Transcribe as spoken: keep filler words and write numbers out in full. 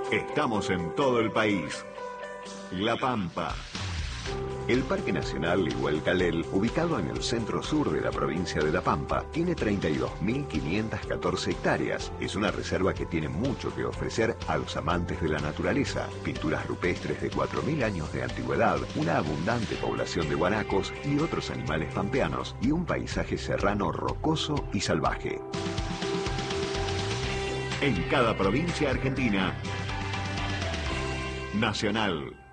Estamos en todo el país. La Pampa. El Parque Nacional Igualcalel, ubicado en el centro sur de la provincia de La Pampa, tiene treinta y dos mil quinientas catorce hectáreas. Es una reserva que tiene mucho que ofrecer a los amantes de la naturaleza. Pinturas rupestres de cuatro mil años de antigüedad, una abundante población de guanacos y otros animales pampeanos, y un paisaje serrano rocoso y salvaje. En cada provincia argentina, Nacional.